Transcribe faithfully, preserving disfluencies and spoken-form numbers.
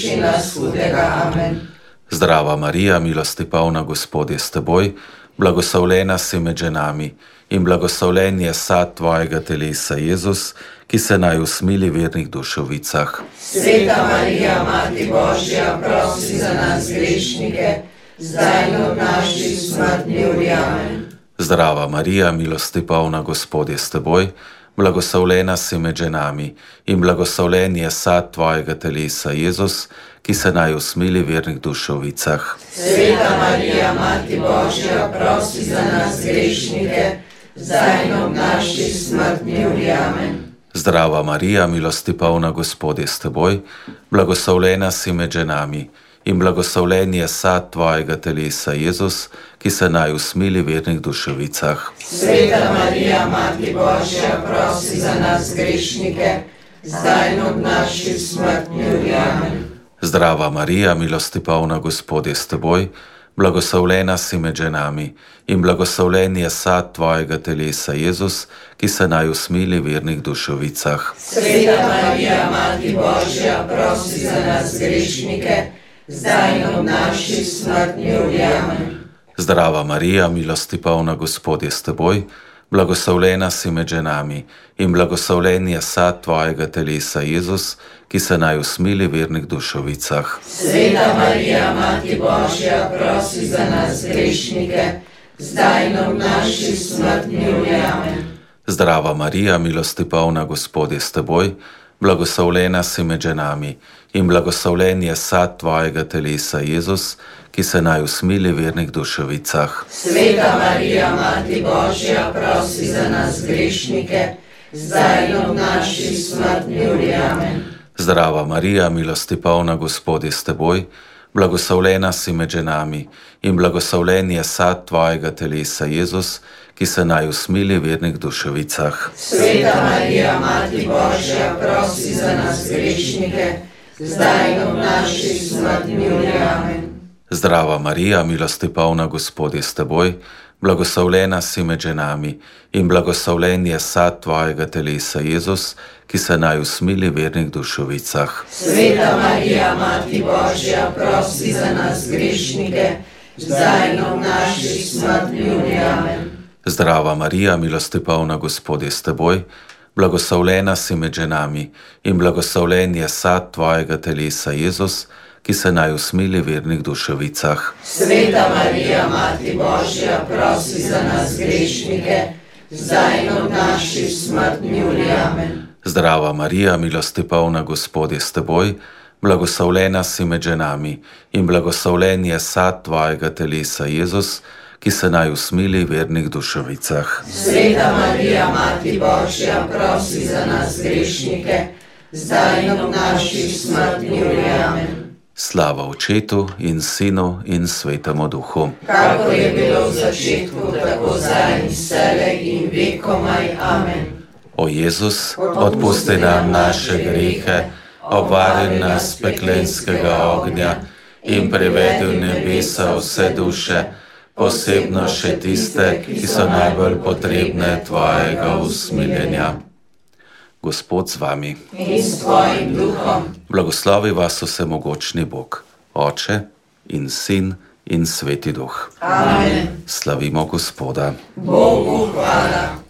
rešи nas hudega. Amen. Zdrava Marija, milosti polna, Gospod je s teboj, blagoslovljena si med ženami in blagoslovljen je sad tvojega telesa, Jezus, ki se naj usmili vernih dušovicah. Sveta Marija, Mati Božja, prosi za nas grešnike, zdaj in ob naši smrtni uri. Amen. Zdrava Marija, milosti polna, Gospod je s teboj, blagoslovljena si med ženami in blagoslovljen je sad tvojega telesa, Jezus, ki se naj usmili vernih dušovicah. Sveta Marija, Mati Božja, prosi za nas grešnike, zdaj in ob naši smrtni uri. Amen. Zdrava Marija, milosti polna, Gospod je s teboj, blagoslovljena si med ženami in blagoslovljen je sad tvojega telesa, Jezus, ki se naj usmili vernih dušovicah. Sveta Marija, Mati Božja, prosi za nas grešnike, zdaj in ob naši smrtni uri. Amen. Zdrava Marija, milosti polna, Gospod je s teboj, blagoslovljena si med ženami in blagoslovljen je sad tvojega telesa, Jezus, ki se naj usmili vernih dušovicah. Sveta Marija, Mati Božja, prosi za nas grešnike, zdaj in ob naši smrtni uri. Amen. Zdrava Marija, milosti polna, Gospod je s teboj, blagoslovljena si med ženami in blagoslovljen je sad tvojega telesa, Jezus, ki se naj usmili vernih dušovicah. Sveta Marija, Mati Božja, prosi za nas grešnike, zdaj in ob naši smrtni uri. Amen. Zdrava Marija, milosti polna, Gospod je s teboj, blagoslovljena si med ženami in blagoslovljen je sad tvojega telesa, Jezus, ki se naj usmili vernih dušovicah. Sveta Marija, Mati Božja, prosi za nas grešnike, zdaj in ob naši smrtni uri. Amen. Zdrava Marija, milosti polna, Gospod je s teboj, blagoslovljena si med ženami in blagoslovljen je sad tvojega telesa, Jezus, ki se naj usmili vernih dušovicah. Sveta Marija, Mati Božja, prosi za nas grešnike, zdaj in ob naši smrtni uri. Amen. Zdrava Marija, milosti polna, Gospod je s teboj, blagoslovljena si med ženami in blagoslovljen je sad tvojega telesa, Jezus, ki se naj usmili vernih dušovicah. Sveta Marija, Mati Božja, prosi za nas grešnike, zdaj in ob naši smrtni uri. Amen. Zdrava Marija, milosti polna, Gospod je s teboj, blagoslovljena si med ženami in blagoslovljen je sad tvojega telesa, Jezus, ki se naj usmili vernih dušovicah. Sveta Marija, Mati Božja, prosi za nas grešnike, zdaj in ob naši smrtni uri. Amen. Zdrava Marija, milosti polna, Gospod je s teboj, blagoslovljena si med ženami in blagoslovljen je sad tvojega telesa, Jezus, ki se naj usmili vernih dušovicah. Sveta Marija, Mati Božja, prosi za nas grešnike, zdaj in ob naši smrtni uri. Amen. Slava Očetu in Sinu in Svetemu Duhu. Kako je bilo v začetku, tako zdaj in vselej in vekomaj. Amen. O Jezus, odpusti nam naše grehe, obvari nas peklenskega ognja in privedi v nebesa vse duše, posebno še tiste, ki so najbolj potrebne tvojega usmiljenja. Gospod z vami. In s tvojim duhom. Blagoslovi vas vsemogočni Bog, Oče in Sin in Sveti Duh. Amen. Slavimo Gospoda. Bogu hvala.